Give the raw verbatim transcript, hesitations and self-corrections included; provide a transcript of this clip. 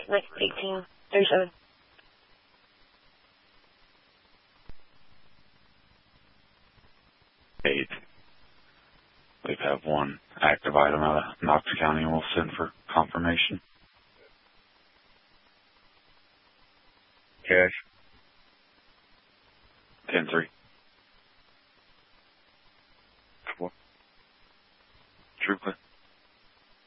six eighteen thirty-seven. Eight. We have one active item out of Knox County, and we'll send for confirmation. Cash. ten three.